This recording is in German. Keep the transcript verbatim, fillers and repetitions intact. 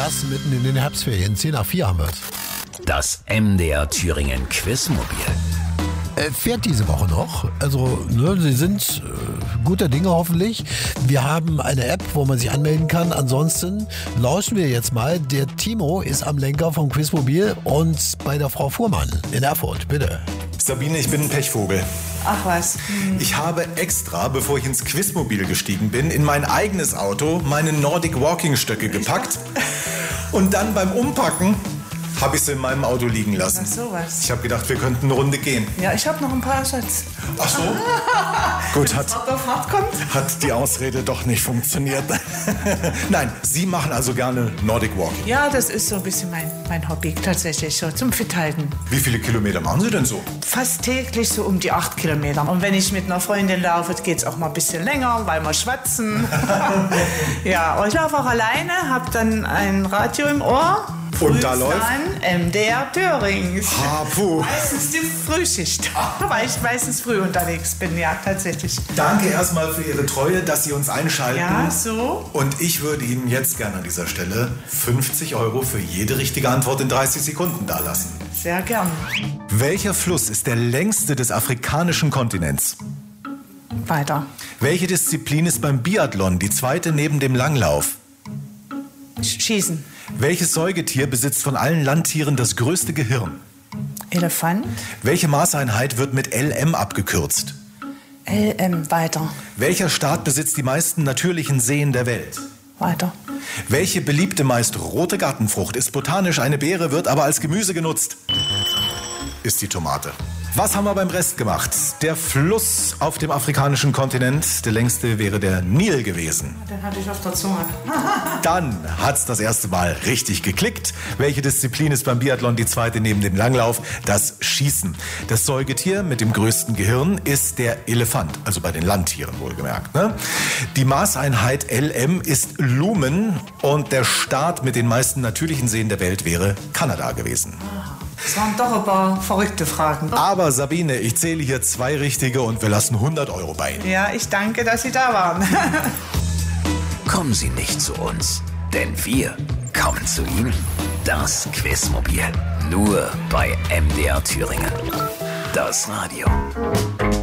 Das mitten in den Herbstferien. zehn nach vier haben wir es. Das M D R Thüringen Quizmobil. Äh, fährt diese Woche noch. Also, ne, sie sind äh, guter Dinge hoffentlich. Wir haben eine App, wo man sich anmelden kann. Ansonsten lauschen wir jetzt mal. Der Timo ist am Lenker vom Quizmobil und bei der Frau Fuhrmann in Erfurt. Bitte. Sabine, ich bin ein Pechvogel. Ach was. Hm. Ich habe extra, bevor ich ins Quizmobil gestiegen bin, in mein eigenes Auto meine Nordic Walking Stöcke gepackt. Und dann beim Umpacken habe ich sie in meinem Auto liegen lassen. Ach, sowas. Ich habe gedacht, wir könnten eine Runde gehen. Ja, ich habe noch ein paar, Schatz. Ach so? Gut, hat, auf hart kommt. hat die Ausrede doch nicht funktioniert. Nein, Sie machen also gerne Nordic Walking. Ja, das ist so ein bisschen mein, mein Hobby, tatsächlich so, zum Fithalten. Wie viele Kilometer machen Sie denn so? Fast täglich so um die acht Kilometer. Und wenn ich mit einer Freundin laufe, geht es auch mal ein bisschen länger, weil wir schwatzen. Ja, und ich laufe auch alleine, habe dann ein Radio im Ohr. Und da läuft? Dann M D R Thürings. Ah, puh. Meistens die Frühschicht, weil ich meistens früh unterwegs bin, ja, tatsächlich. Danke erstmal für Ihre Treue, dass Sie uns einschalten. Ja, so. Und ich würde Ihnen jetzt gerne an dieser Stelle fünfzig Euro für jede richtige Antwort in dreißig Sekunden dalassen. Sehr gern. Welcher Fluss ist der längste des afrikanischen Kontinents? Weiter. Welche Disziplin ist beim Biathlon die zweite neben dem Langlauf? Schießen. Welches Säugetier besitzt von allen Landtieren das größte Gehirn? Elefant. Welche Maßeinheit wird mit L M abgekürzt? L M. Weiter. Welcher Staat besitzt die meisten natürlichen Seen der Welt? Weiter. Welche beliebte, meist rote Gartenfrucht ist botanisch eine Beere, wird aber als Gemüse genutzt? Ist die Tomate. Was haben wir beim Rest gemacht? Der Fluss auf dem afrikanischen Kontinent, der längste wäre der Nil gewesen. Den hatte ich auf der Zunge. Dann hat's das erste Mal richtig geklickt. Welche Disziplin ist beim Biathlon die zweite neben dem Langlauf? Das Schießen. Das Säugetier mit dem größten Gehirn ist der Elefant, also bei den Landtieren wohlgemerkt. Ne? Die Maßeinheit L M ist Lumen und der Staat mit den meisten natürlichen Seen der Welt wäre Kanada gewesen. Das waren doch ein paar verrückte Fragen. Aber Sabine, ich zähle hier zwei richtige und wir lassen hundert Euro bei Ihnen. Ja, ich danke, dass Sie da waren. Kommen Sie nicht zu uns, denn wir kommen zu Ihnen. Das Quizmobil. Nur bei M D R Thüringen. Das Radio.